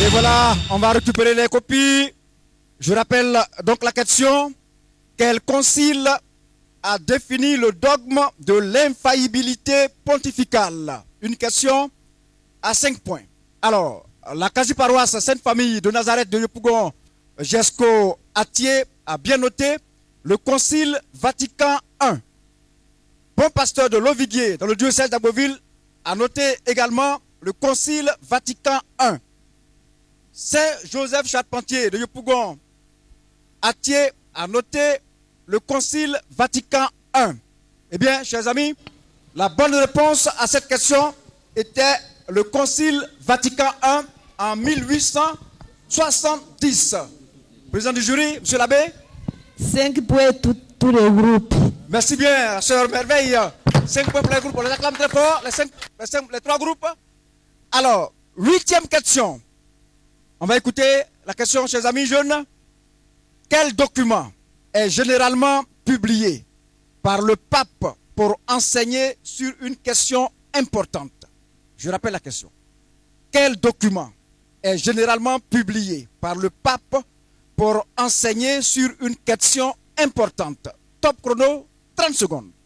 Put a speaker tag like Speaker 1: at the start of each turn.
Speaker 1: Et voilà, on va récupérer les copies. Je rappelle donc la question. Quel concile a défini le dogme de l'infaillibilité pontificale? Une question à 5 points. Alors, la quasi-paroisse Sainte-Famille de Nazareth de Yopougon, Jesco Atier a bien noté le concile Vatican I. Bon pasteur de Loviguier dans le diocèse d'Abbeville a noté également le concile Vatican I. Saint Joseph Charpentier de Yopougon Atier a noté le concile Vatican I. Eh bien, chers amis, la bonne réponse à cette question était le concile Vatican I en 1870. Président du jury, monsieur l'abbé.
Speaker 2: 5 points tous les groupes.
Speaker 1: Merci bien, sœur Merveille. 5 points pour les groupes. On les acclame très fort, les 3 groupes. Alors, 8e question. On va écouter la question, chers amis jeunes. Quel document est généralement publié par le pape pour enseigner sur une question importante? Je rappelle la question. Quel document est généralement publié par le pape pour enseigner sur une question importante? Top chrono, 30 secondes.